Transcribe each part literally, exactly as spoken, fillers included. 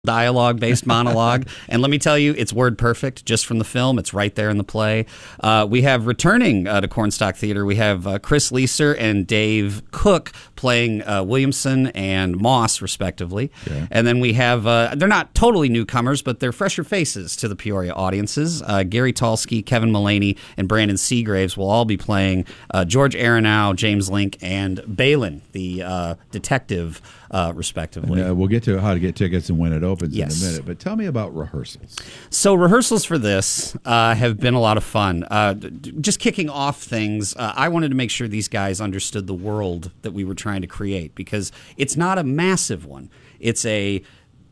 dialogue-based monologue, and let me tell you, it's word perfect just from the film. It's right there in the play. Uh, we have returning uh, to Cornstalk Theater, we have uh, Chris Leeser and Dave Cook playing uh, Williamson and Moss, respectively. Okay. And then we have, uh, they're not totally newcomers, but they're fresher faces to the Peoria audiences. Uh, Gary Talsky, Kevin Mullaney, and Brandon Seagraves will all be playing uh, George Aronow, James Link, and Balin, the uh, detective, uh, respectively. And, uh, we'll get to how to get tickets and when it opens yes. in a minute, but tell me about rehearsals. So rehearsals for this uh, have been a lot of fun. Uh, just kicking off things, uh, I wanted to make sure these guys understood the world that we were trying to create, because it's not a massive one. It's a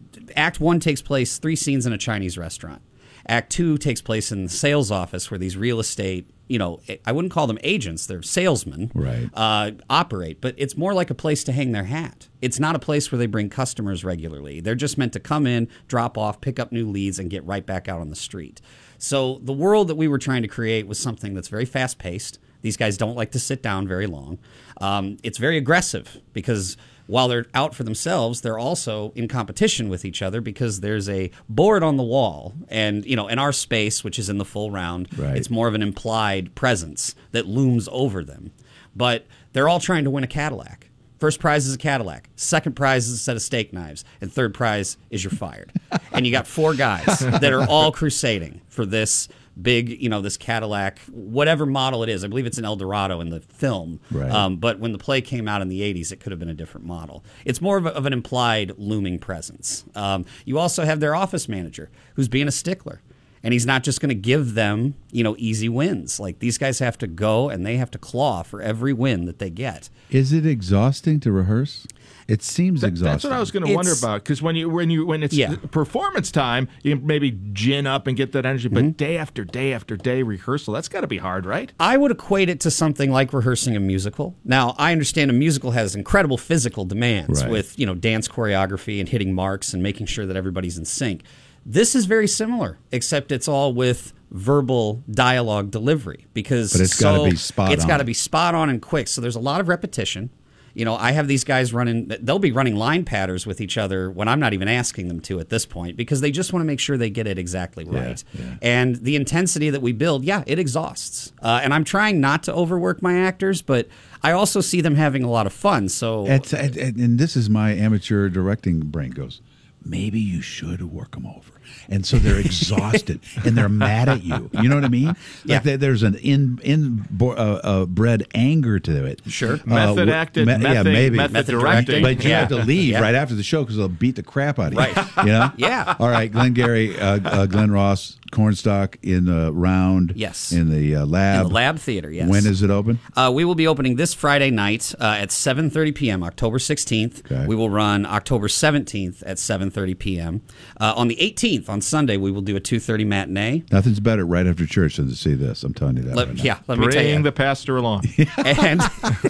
Act One takes place three scenes in a Chinese restaurant. Act Two takes place in the sales office where these real estate, you know, I wouldn't call them agents, they're salesmen, right. uh, operate, but it's more like a place to hang their hat. It's not a place where they bring customers regularly. They're just meant to come in, drop off, pick up new leads, and get right back out on the street. So the world that we were trying to create was something that's very fast-paced. These guys don't like to sit down very long. Um, it's very aggressive because while they're out for themselves, they're also in competition with each other because there's a board on the wall. And, you know, in our space, which is in the full round, right. it's more of an implied presence that looms over them. But they're all trying to win a Cadillac. First prize is a Cadillac. Second prize is a set of steak knives. And third prize is you're fired. And you got four guys that are all crusading for this big, you know, this Cadillac, whatever model it is. I believe it's an Eldorado in the film. Right. Um, but when the play came out in the eighties, it could have been a different model. It's more of, a, of an implied looming presence. Um, you also have their office manager who's being a stickler. And he's not just going to give them, you know, easy wins. Like, these guys have to go and they have to claw for every win that they get. Is it exhausting to rehearse? It seems that, exhausting. That's what I was going to wonder about, because when you when you when it's yeah. performance time, you can maybe gin up and get that energy. But mm-hmm. day after day after day rehearsal, that's got to be hard, right? I would equate it to something like rehearsing a musical. Now, I understand a musical has incredible physical demands right. with, you know, dance choreography and hitting marks and making sure that everybody's in sync. This is very similar, except it's all with verbal dialogue delivery, because but it's so, got to be spot it's on. got to be spot on and quick. So there's a lot of repetition. You know, I have these guys running, they'll be running line patterns with each other when I'm not even asking them to at this point, because they just want to make sure they get it exactly right. Yeah, yeah. And the intensity that we build, yeah, it exhausts. Uh, and I'm trying not to overwork my actors, but I also see them having a lot of fun. So, it's, and, and this is my amateur directing brain goes, maybe you should work them over. And so they're exhausted and they're mad at you. You know what I mean? Like yeah. they, there's an in in uh, uh, bred anger to it. Sure. Uh, method acted, me, method, yeah, maybe. method, method directing. But you yeah. have to leave yeah. right after the show because they'll beat the crap out of you. Right. You know? Yeah. All right, Glenn Gary, uh, uh, Glenn Ross, Cornstalk in the round. Yes. In the uh, lab. In the lab theater, yes. When is it open? Uh, we will be opening this Friday night uh, at seven thirty p.m., October sixteenth. Okay. We will run October seventeenth at seven thirty p.m. Uh, on the eighteenth, on Sunday, we will do a two thirty matinee. Nothing's better right after church than to see this. I'm telling you that Let, right now. Yeah, let Bring me tell you. the pastor along. and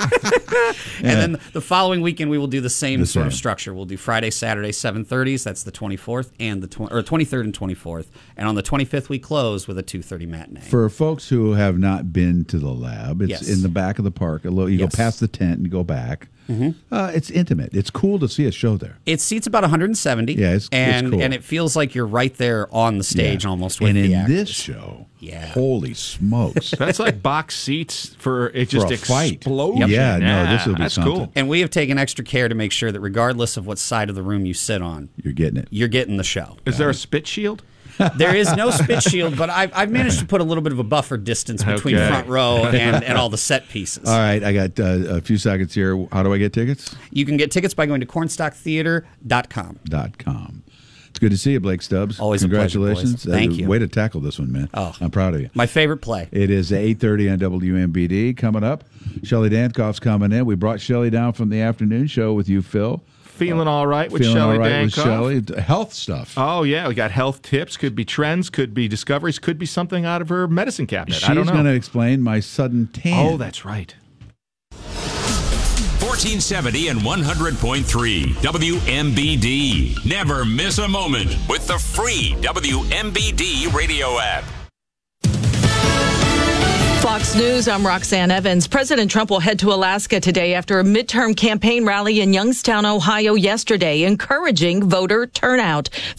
and then the following weekend, we will do the same The sort of same. structure. We'll do Friday, Saturday, seven thirties. That's the twenty-fourth and the tw- or twenty-third and twenty-fourth. And on the twenty-fifth, we close with a two thirty matinee. For folks who have not been to the lab, it's Yes. in the back of the park. A little, you Yes. go past the tent and go back. Mm-hmm. Uh, it's intimate. It's cool to see a show there. It seats about one hundred seventy. Yeah, it's- it's and, cool. and it feels like you're right there on the stage Yeah. almost with and the in actors. this show, Yeah. holy smokes. That's like box seats for it just For a fight. explosion. Yeah, no, this will be that's something. cool. And we have taken extra care to make sure that regardless of what side of the room you sit on, You're getting it. you're getting the show. Is there a spit shield? There is no spit shield, but I've, I've managed to put a little bit of a buffer distance between Okay. front row and, and all the set pieces. All right, I got uh, a few seconds here. How do I get tickets? You can get tickets by going to cornstalk theater dot com. Dot com. It's good to see you, Blake Stubbs. Always a pleasure, Congratulations. boys. Thank Uh, you. Way to tackle this one, man. Oh. I'm proud of you. My favorite play. It is eight thirty on W M B D coming up. Shelley Dankoff's coming in. We brought Shelley down from the afternoon show with you, Phil. Feeling all right with Feeling Shelley all right with Dankoff? Shelley. Health stuff. Oh, yeah. We got health tips. Could be trends. Could be discoveries. Could be something out of her medicine cabinet. I don't She's know. going to explain my sudden tan. Oh, that's right. fourteen seventy and one hundred point three W M B D. Never miss a moment with the free W M B D radio app. Fox News, I'm Roxanne Evans. President Trump will head to Alaska today after a midterm campaign rally in Youngstown, Ohio yesterday, encouraging voter turnout.